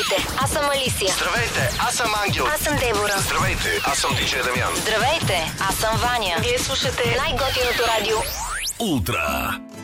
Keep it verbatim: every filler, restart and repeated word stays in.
Здравейте, аз съм Алисия. Здравейте, аз съм Ангел. Аз съм Дебора. Здравейте, аз съм диджей Дамян. Здравейте, аз съм Ваня. Вие слушате най-готиното радио Ултра.